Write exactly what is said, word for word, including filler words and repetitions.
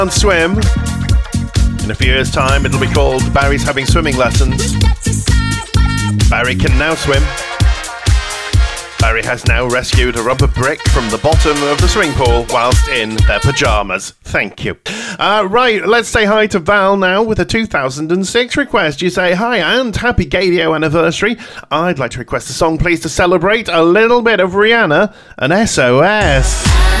can't swim. In a few years' time, it'll be called Barry's Having Swimming Lessons. Barry can now swim. Barry has now rescued a rubber brick from the bottom of the swimming pool whilst in their pyjamas. Thank you. Uh, right, let's say hi to Val now with a two thousand six request. You say, hi and happy Gadio anniversary. I'd like to request a song, please, to celebrate a little bit of Rihanna and S O S.